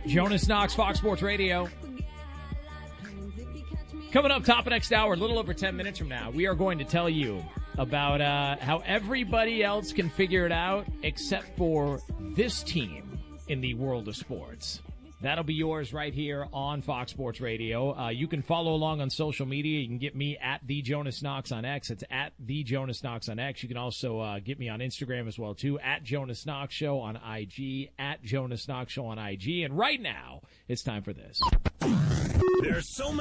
Jonas Knox, Fox Sports Radio. Coming up top of next hour, a little over 10 minutes from now, we are going to tell you about how everybody else can figure it out except for this team in the world of sports. That'll be yours right here on Fox Sports Radio. You can follow along on social media. You can get me at The Jonas Knox on X. It's at The Jonas Knox on X. You can also get me on Instagram as well, too, at Jonas Knox Show on IG, at Jonas Knox Show on IG. And right now, it's time for this. There's so many